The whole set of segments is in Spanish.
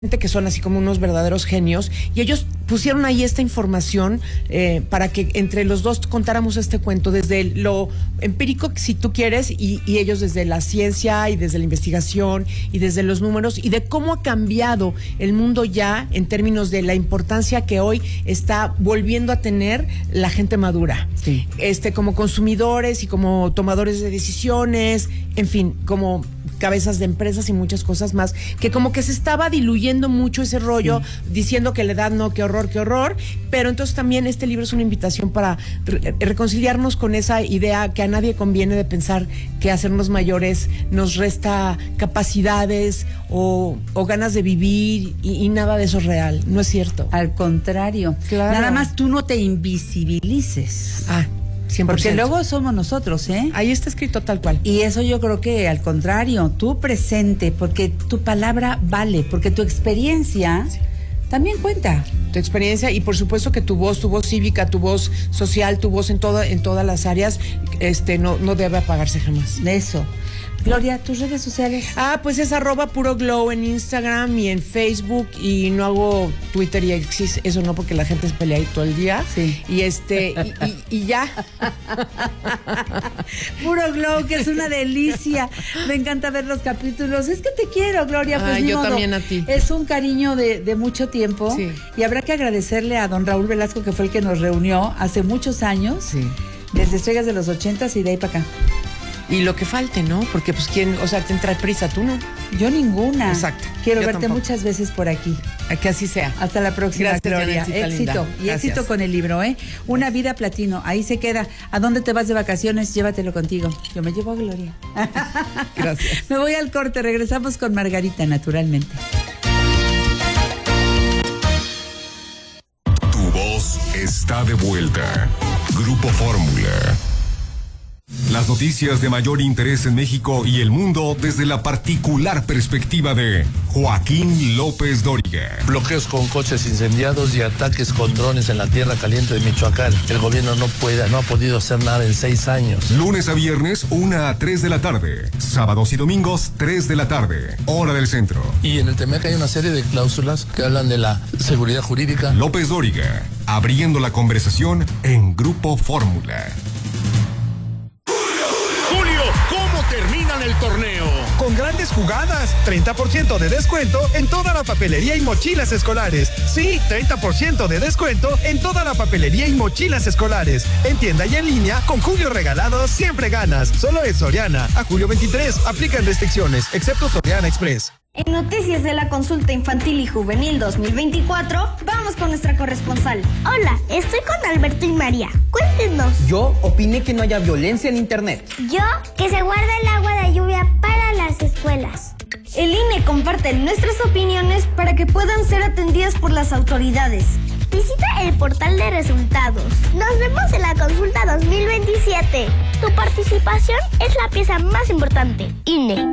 que son así como unos verdaderos genios, y ellos pusieron ahí esta información para que entre los dos contáramos este cuento desde lo empírico, si tú quieres, y ellos desde la ciencia y desde la investigación y desde los números, y de cómo ha cambiado el mundo ya en términos de la importancia que hoy está volviendo a tener la gente madura, sí. Como consumidores y como tomadores de decisiones, en fin, como cabezas de empresas y muchas cosas más, que como que se estaba diluyendo mucho ese rollo, sí, diciendo que la edad no, qué horror, pero entonces también este libro es una invitación para reconciliarnos con esa idea que a nadie conviene de pensar que hacernos mayores nos resta capacidades o ganas de vivir, y nada de eso es real, no es cierto. Al contrario, claro. Nada más tú no te invisibilices. 100%. Porque luego somos nosotros, ¿eh? Ahí está escrito tal cual. Y eso yo creo que al contrario, tú presente, porque tu palabra vale, porque tu experiencia también cuenta. Tu experiencia y por supuesto que tu voz cívica, tu voz social, tu voz en todas las áreas, no debe apagarse jamás. De eso. Gloria, ¿tus redes sociales? Pues es @puroglow en Instagram y en Facebook, y no hago Twitter y X, eso no, porque la gente se pelea ahí todo el día. Sí. Y ya. Puro Glow, que es una delicia. Me encanta ver los capítulos. Es que te quiero, Gloria. Pues yo modo. también a ti. Es un cariño de mucho tiempo. Sí. Y habrá que agradecerle a don Raúl Velasco, que fue el que nos reunió hace muchos años. Sí. Desde Estrellas de los 80s y de ahí para acá. Y lo que falte, ¿no? Porque pues quién trae prisa, tú no. Yo ninguna. Exacto. Quiero yo verte tampoco. Muchas veces por aquí. Que así sea. Hasta la próxima, Gracias, Gloria. Janencita Éxito. linda. Y Gracias. éxito con el libro, ¿eh? Una vida platino. Ahí se queda. ¿A dónde te vas de vacaciones? Llévatelo contigo. Yo me llevo a Gloria. Gracias. Me voy al corte. Regresamos con Margarita, naturalmente. Tu voz está de vuelta. Grupo Fórmula. Las noticias de mayor interés en México y el mundo desde la particular perspectiva de Joaquín López Dóriga. Bloqueos con coches incendiados y ataques con drones en la tierra caliente de Michoacán. El gobierno no ha podido hacer nada en 6 años. Lunes a viernes, 1 a 3 de la tarde. Sábados y domingos, 3 de la tarde. Hora del centro. Y en el TEMEC hay una serie de cláusulas que hablan de la seguridad jurídica. López Dóriga, abriendo la conversación en Grupo Fórmula. ¿Cómo terminan el torneo? Con grandes jugadas, 30% de descuento en toda la papelería y mochilas escolares. Sí, 30% de descuento en toda la papelería y mochilas escolares. En tienda y en línea, con Julio Regalado siempre ganas. Solo es Soriana. A julio 23, aplican restricciones, excepto Soriana Express. En Noticias de la Consulta Infantil y Juvenil 2024, vamos con nuestra corresponsal. Hola, estoy con Alberto y María. Cuéntenos. Yo opiné que no haya violencia en internet. Yo, que se guarde el agua de lluvia para las escuelas. El INE comparte nuestras opiniones para que puedan ser atendidas por las autoridades. Visita el portal de resultados. Nos vemos en la consulta 2027. Tu participación es la pieza más importante. INE.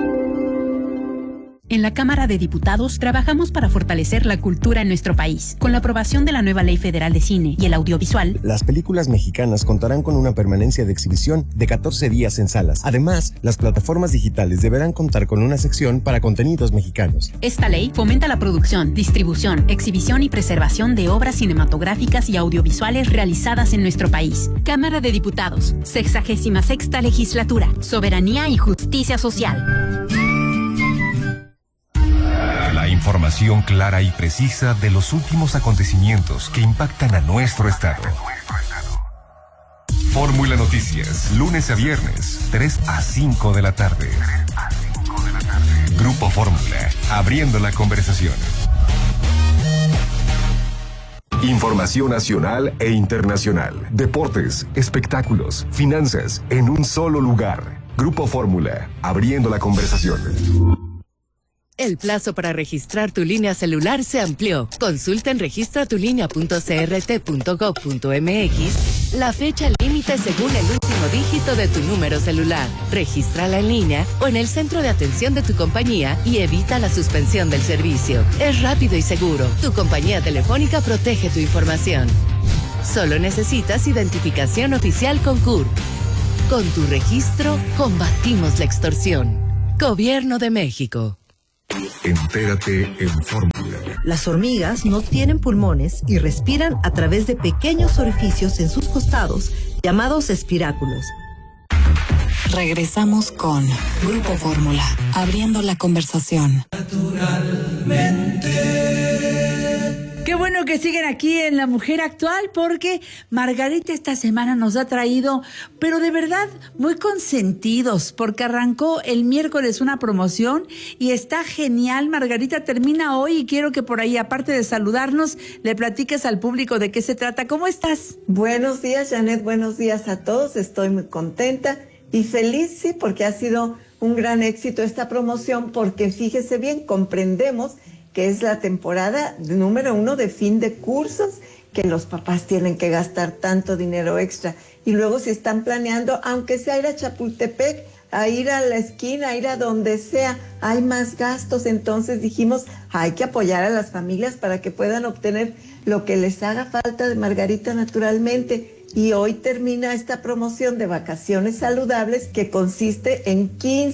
En la Cámara de Diputados trabajamos para fortalecer la cultura en nuestro país. Con la aprobación de la nueva Ley Federal de Cine y el Audiovisual, las películas mexicanas contarán con una permanencia de exhibición de 14 días en salas. Además, las plataformas digitales deberán contar con una sección para contenidos mexicanos. Esta ley fomenta la producción, distribución, exhibición y preservación de obras cinematográficas y audiovisuales realizadas en nuestro país. Cámara de Diputados, 66ª Legislatura, Soberanía y Justicia Social. La información clara y precisa de los últimos acontecimientos que impactan a nuestro estado. Fórmula Noticias, lunes a viernes, 3 a 5 de la tarde. Grupo Fórmula, abriendo la conversación. Información nacional e internacional, deportes, espectáculos, finanzas, en un solo lugar. Grupo Fórmula, abriendo la conversación. El plazo para registrar tu línea celular se amplió. Consulta en registratulinea.crt.gov.mx la fecha límite según el último dígito de tu número celular. Regístrala en línea o en el centro de atención de tu compañía y evita la suspensión del servicio. Es rápido y seguro. Tu compañía telefónica protege tu información. Solo necesitas identificación oficial con CURP. Con tu registro, combatimos la extorsión. Gobierno de México. Entérate en Fórmula. Las hormigas no tienen pulmones y respiran a través de pequeños orificios en sus costados, llamados espiráculos. Regresamos con Grupo Fórmula, abriendo la conversación. Qué bueno que siguen aquí en La Mujer Actual, porque Margarita esta semana nos ha traído, pero de verdad muy consentidos, porque arrancó el miércoles una promoción y está genial. Margarita, termina hoy y quiero que por ahí, aparte de saludarnos, le platiques al público de qué se trata. ¿Cómo estás? Buenos días, Janet, buenos días a todos. Estoy muy contenta y feliz, sí, porque ha sido un gran éxito esta promoción, porque fíjese bien, comprendemos que es la temporada número 1 de fin de cursos, que los papás tienen que gastar tanto dinero extra. Y luego si están planeando, aunque sea ir a Chapultepec, a ir a la esquina, a ir a donde sea, hay más gastos. Entonces dijimos, hay que apoyar a las familias para que puedan obtener lo que les haga falta de Margarita Naturalmente. Y hoy termina esta promoción de vacaciones saludables, que consiste en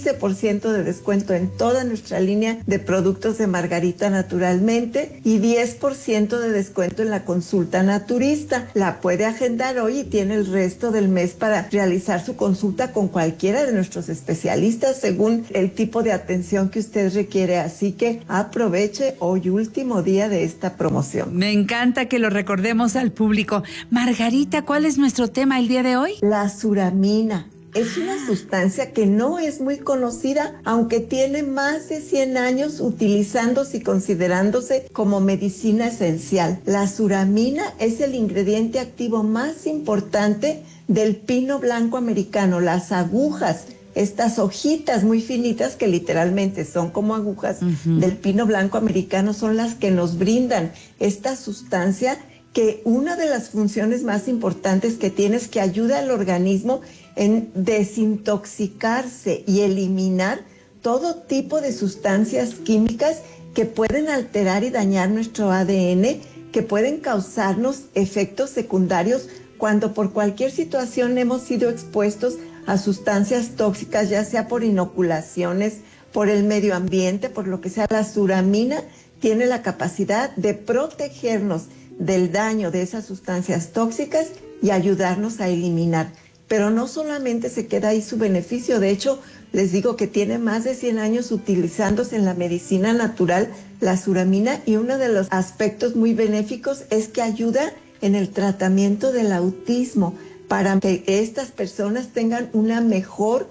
15% de descuento en toda nuestra línea de productos de Margarita Naturalmente y 10% de descuento en la consulta naturista. La puede agendar hoy y tiene el resto del mes para realizar su consulta con cualquiera de nuestros especialistas según el tipo de atención que usted requiere. Así que aproveche hoy, último día de esta promoción. Me encanta que lo recordemos al público. Margarita, ¿cuál es nuestro tema el día de hoy? La suramina. Es una sustancia que no es muy conocida, aunque tiene más de 100 años utilizándose y considerándose como medicina esencial. La suramina es el ingrediente activo más importante del pino blanco americano. Las agujas, estas hojitas muy finitas que literalmente son como agujas del pino blanco americano, son las que nos brindan esta sustancia, que una de las funciones más importantes que tiene es que ayuda al organismo en desintoxicarse y eliminar todo tipo de sustancias químicas que pueden alterar y dañar nuestro ADN, que pueden causarnos efectos secundarios cuando por cualquier situación hemos sido expuestos a sustancias tóxicas, ya sea por inoculaciones, por el medio ambiente, por lo que sea. La suramina tiene la capacidad de protegernos del daño de esas sustancias tóxicas y ayudarnos a eliminar. Pero no solamente se queda ahí su beneficio, de hecho, les digo que tiene más de 100 años utilizándose en la medicina natural la suramina, y uno de los aspectos muy benéficos es que ayuda en el tratamiento del autismo, para que estas personas tengan una mejor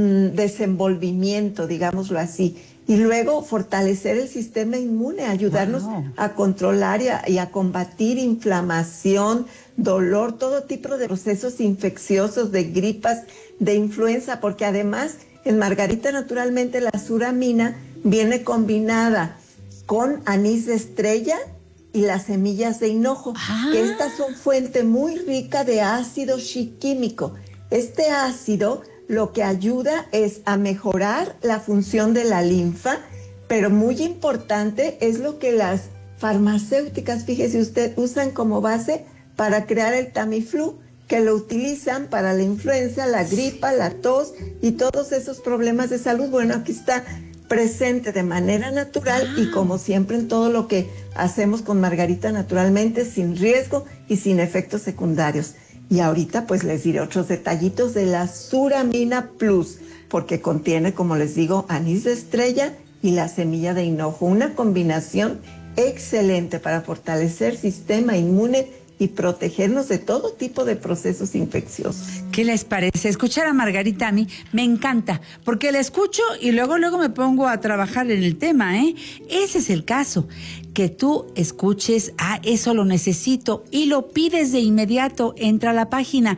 desenvolvimiento, digámoslo así. Y luego fortalecer el sistema inmune, ayudarnos a controlar y a combatir inflamación, dolor, todo tipo de procesos infecciosos, de gripas, de influenza, porque además en Margarita Naturalmente la suramina viene combinada con anís de estrella y las semillas de hinojo, que estas son fuente muy rica de ácido shiquímico. Este ácido lo que ayuda es a mejorar la función de la linfa, pero muy importante es lo que las farmacéuticas, fíjese usted, usan como base para crear el Tamiflu, que lo utilizan para la influenza, la gripa, la tos y todos esos problemas de salud. Bueno, aquí está presente de manera natural y como siempre en todo lo que hacemos con Margarita Naturalmente, sin riesgo y sin efectos secundarios. Y ahorita pues les diré otros detallitos de la Suramina Plus, porque contiene, como les digo, anís de estrella y la semilla de hinojo, una combinación excelente para fortalecer el sistema inmune y protegernos de todo tipo de procesos infecciosos. ¿Qué les parece? Escuchar a Margarita a mí me encanta, porque la escucho y luego me pongo a trabajar en el tema, ¿eh? Ese es el caso, que tú escuches, eso lo necesito, y lo pides de inmediato. Entra a la página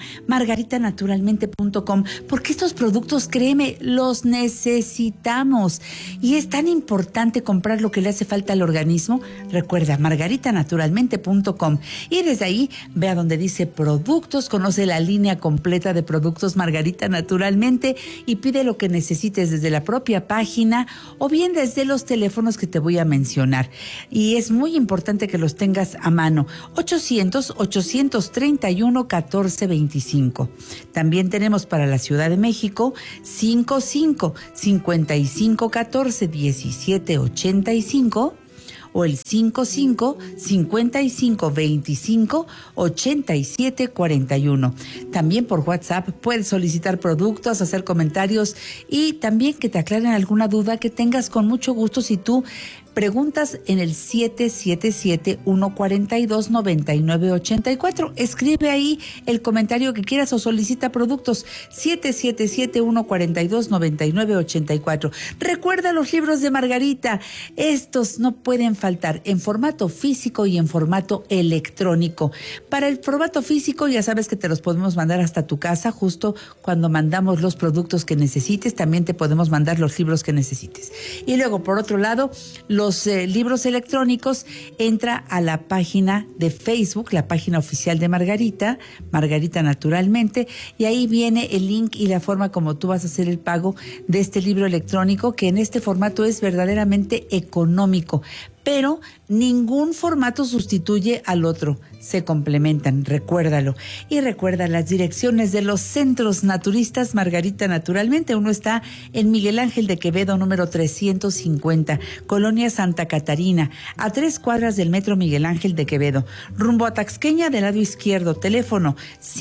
margaritanaturalmente.com, porque estos productos, créeme, los necesitamos. Y es tan importante comprar lo que le hace falta al organismo. Recuerda, margaritanaturalmente.com, y desde ahí ve a donde dice productos, conoce la línea completa de productos Margarita Naturalmente y pide lo que necesites desde la propia página o bien desde los teléfonos que te voy a mencionar. Y y es muy importante que los tengas a mano. 800-831-1425. También tenemos para la Ciudad de México 55-55-14-1785 o el 55-55-25-87-41. También por WhatsApp puedes solicitar productos, hacer comentarios y también que te aclaren alguna duda que tengas con mucho gusto si tú preguntas en el 777-142-9984. Escribe ahí el comentario que quieras o solicita productos. 777-142-9984. Recuerda los libros de Margarita. Estos no pueden faltar en formato físico y en formato electrónico. Para el formato físico ya sabes que te los podemos mandar hasta tu casa justo cuando mandamos los productos que necesites. También te podemos mandar los libros que necesites. Y luego, por otro lado, los libros electrónicos, entra a la página de Facebook, la página oficial de Margarita, Margarita Naturalmente, y ahí viene el link y la forma como tú vas a hacer el pago de este libro electrónico, que en este formato es verdaderamente económico. Pero ningún formato sustituye al otro, se complementan, recuérdalo. Y recuerda las direcciones de los centros naturistas Margarita Naturalmente. Uno está en Miguel Ángel de Quevedo, número 350, Colonia Santa Catarina, a 3 cuadras del Metro Miguel Ángel de Quevedo, rumbo a Taxqueña del lado izquierdo, teléfono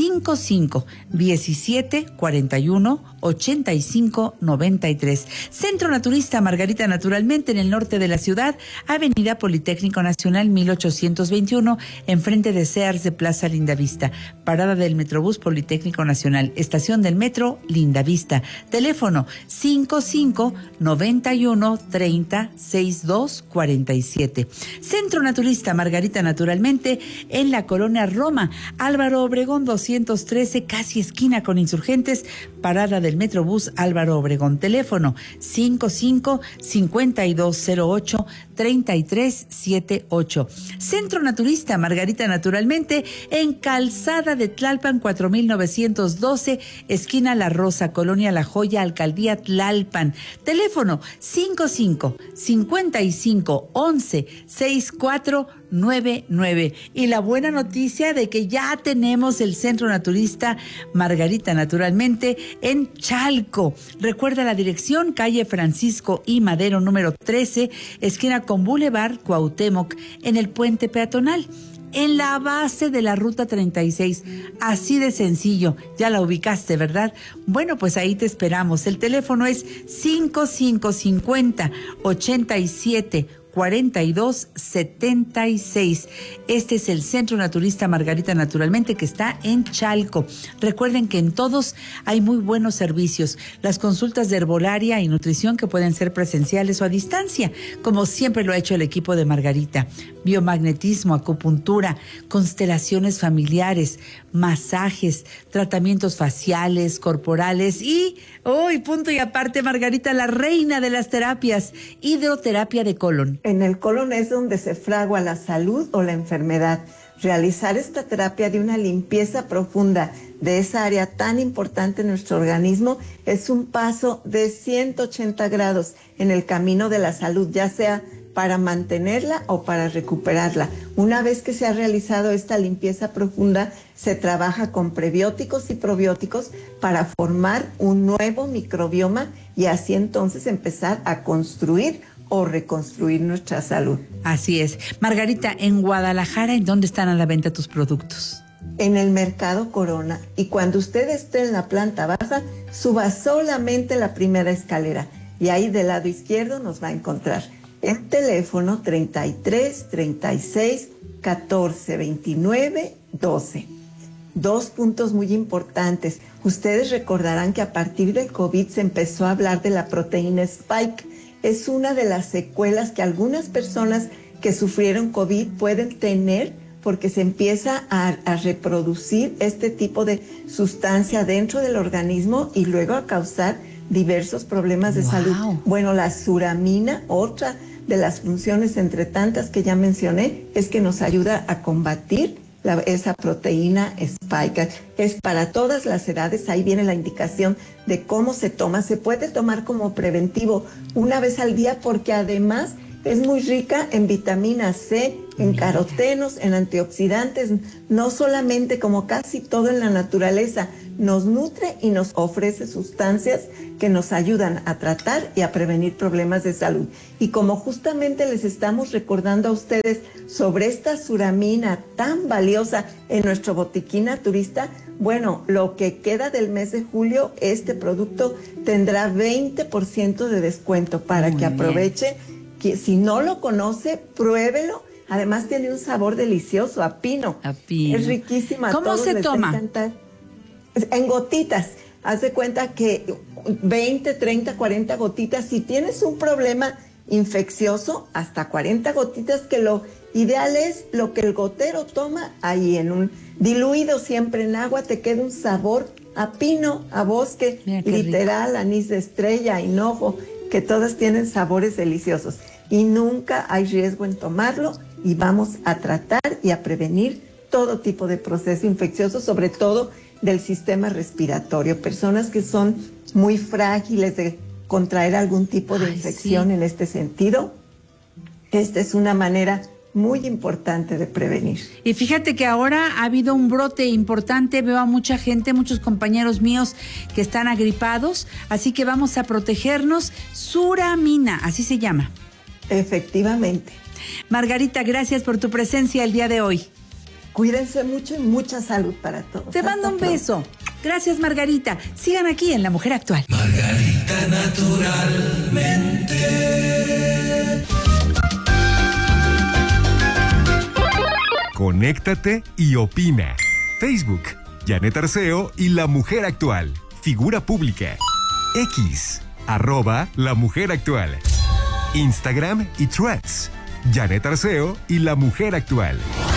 55-17-41-85-93. Centro Naturista Margarita Naturalmente en el norte de la ciudad, Avenida Politécnico Nacional 1821, enfrente de Sears de Plaza Lindavista. Parada del Metrobús Politécnico Nacional. Estación del Metro Lindavista. Teléfono 55-91-30-62-47. Centro Naturista Margarita Naturalmente en la Colonia Roma. Álvaro Obregón 213, casi esquina con Insurgentes. Parada del Metrobús Álvaro Obregón. Teléfono 55-5208-3378. Centro Naturista Margarita Naturalmente en Calzada de Tlalpan 4912, esquina La Rosa, Colonia La Joya, Alcaldía Tlalpan. Teléfono 55-55-11-6499. Y la buena noticia de que ya tenemos el Centro Naturista Margarita Naturalmente en Chalco. Recuerda la dirección: calle Francisco I. Madero, número 13, esquina con Boulevard Cuauhtémoc, en el puente peatonal, en la base de la ruta 36. Así de sencillo. Ya la ubicaste, ¿verdad? Bueno, pues ahí te esperamos. El teléfono es 5550-87-4276. Este es el Centro Naturista Margarita Naturalmente, que está en Chalco. Recuerden que en todos hay muy buenos servicios. Las consultas de herbolaria y nutrición, que pueden ser presenciales o a distancia, como siempre lo ha hecho el equipo de Margarita. Biomagnetismo, acupuntura, constelaciones familiares, masajes, tratamientos faciales, corporales y, punto y aparte, Margarita, la reina de las terapias, hidroterapia de colon. En el colon es donde se fragua la salud o la enfermedad. Realizar esta terapia de una limpieza profunda de esa área tan importante en nuestro organismo es un paso de 180 grados en el camino de la salud, ya sea para mantenerla o para recuperarla. Una vez que se ha realizado esta limpieza profunda, se trabaja con prebióticos y probióticos para formar un nuevo microbioma y así entonces empezar a construir o reconstruir nuestra salud. Así es. Margarita, en Guadalajara, ¿en dónde están a la venta tus productos? En el Mercado Corona. Y cuando usted esté en la planta baja, suba solamente la primera escalera y ahí del lado izquierdo nos va a encontrar. El teléfono 33 36 14 29 12. 2 puntos muy importantes. Ustedes recordarán que a partir del COVID se empezó a hablar de la proteína Spike. Es una de las secuelas que algunas personas que sufrieron COVID pueden tener porque se empieza a reproducir este tipo de sustancia dentro del organismo y luego a causar diversos problemas de salud. Bueno, la suramina, otra de las funciones entre tantas que ya mencioné, es que nos ayuda a combatir esa proteína Spike. Es para todas las edades. Ahí viene la indicación de cómo se toma. Se puede tomar como preventivo una vez al día porque además Es muy rica en vitamina C, en carotenos, en antioxidantes, no solamente como casi todo en la naturaleza, nos nutre y nos ofrece sustancias que nos ayudan a tratar y a prevenir problemas de salud. Y como justamente les estamos recordando a ustedes sobre esta suramina tan valiosa en nuestro botiquín naturista, bueno, lo que queda del mes de julio, este producto tendrá 20% de descuento para que aproveche. Que si no lo conoce, pruébelo. Además tiene un sabor delicioso, a pino. A pino. Es riquísima. ¿Cómo se toma? En gotitas. Haz de cuenta que 20, 30, 40 gotitas. Si tienes un problema infeccioso, hasta 40 gotitas, que lo ideal es lo que el gotero toma ahí diluido siempre en agua, te queda un sabor a pino, a bosque, literal, anís de estrella, hinojo, que todas tienen sabores deliciosos. Y nunca hay riesgo en tomarlo y vamos a tratar y a prevenir todo tipo de proceso infeccioso, sobre todo del sistema respiratorio. Personas que son muy frágiles de contraer algún tipo de infección en este sentido, esta es una manera muy importante de prevenir. Y fíjate que ahora ha habido un brote importante, veo a mucha gente, muchos compañeros míos que están agripados, así que vamos a protegernos. Suramina, así se llama. Efectivamente. Margarita, gracias por tu presencia el día de hoy. Cuídense mucho y mucha salud para todos. Te mando un beso. Gracias, Margarita. Sigan aquí en La Mujer Actual. Margarita, naturalmente. Conéctate y opina. Facebook, Janet Arceo y La Mujer Actual. Figura pública. X, @La Mujer Actual. Instagram y Threads, Janet Arceo y La Mujer Actual.